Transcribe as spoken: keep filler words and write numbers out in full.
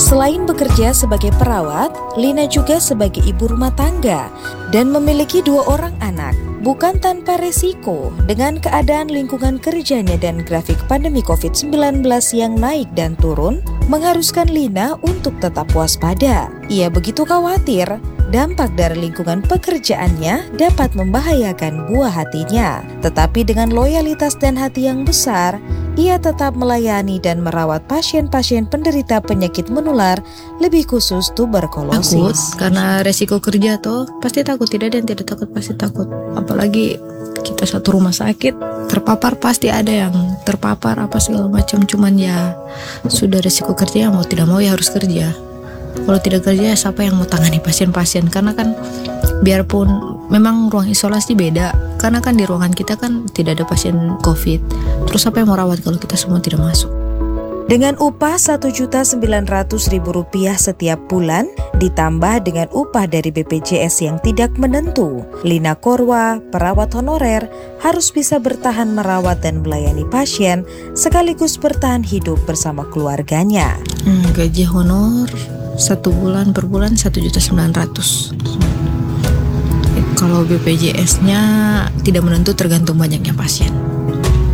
Selain bekerja sebagai perawat, Lina juga sebagai ibu rumah tangga dan memiliki dua orang anak. Bukan tanpa resiko, dengan keadaan lingkungan kerjanya dan grafik pandemi covid sembilan belas yang naik dan turun, mengharuskan Lina untuk tetap waspada. Ia begitu khawatir dampak dari lingkungan pekerjaannya dapat membahayakan buah hatinya. Tetapi dengan loyalitas dan hati yang besar, ia tetap melayani dan merawat pasien-pasien penderita penyakit menular, lebih khusus tuberkulosis. Takut karena resiko kerja tuh pasti takut, tidak ada yang tidak takut, pasti takut. Apalagi kita satu rumah sakit, terpapar pasti ada yang terpapar apa segala macam. Cuman ya sudah resiko kerja, mau tidak mau ya harus kerja. Kalau tidak kerja siapa yang mau tangani pasien-pasien? Karena kan biarpun memang ruang isolasi beda, karena kan di ruangan kita kan tidak ada pasien COVID. Terus siapa yang mau rawat kalau kita semua tidak masuk? Dengan upah satu juta sembilan ratus ribu rupiah setiap bulan, ditambah dengan upah dari B P J S yang tidak menentu, Lina Korwa, perawat honorer, harus bisa bertahan merawat dan melayani pasien, sekaligus bertahan hidup bersama keluarganya. Hmm, gaji honor satu bulan per bulan satu juta sembilan ratus. Kalau B P J S-nya tidak menentu, tergantung banyaknya pasien.